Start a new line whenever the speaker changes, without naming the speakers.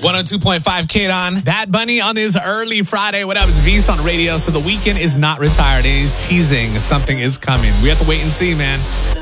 102.5 K-Don.
Bad Bunny on this early Friday. What up? It's V's on radio. So the weekend is not retired and he's teasing something is coming. We have to wait and see, man.